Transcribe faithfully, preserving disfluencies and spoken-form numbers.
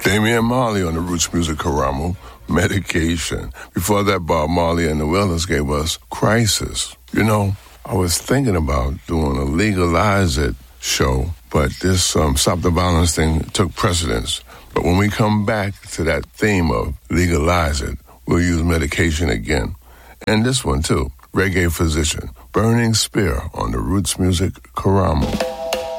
Damian Marley on the Roots Music Karamo, Medication. Before that, Bob Marley and the Wailers gave us Crisis. You know, I was thinking about doing a Legalize It show, but this um, Stop the Violence thing took precedence. But when we come back to that theme of Legalize It, we'll use Medication again. And this one, too, Reggae Physician, Burning Spear on the Roots Music Karamo.